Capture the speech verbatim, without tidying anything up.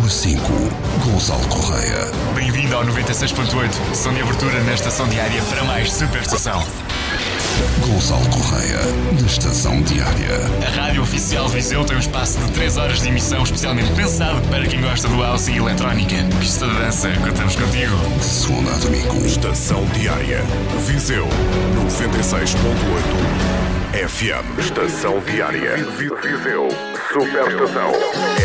a cinco, Gonçalo Correia. Bem-vindo ao noventa e seis ponto oito, som de abertura na estação diária para mais super estação. Gonçalo Correia, na estação diária. A rádio oficial de Viseu tem um espaço de três horas de emissão especialmente pensado para quem gosta do house e eletrónica. Pista de dança, contamos contigo. De segunda a domingo. Estação diária, Viseu, noventa e seis ponto oito F M. Estação diária, Viseu, super estação.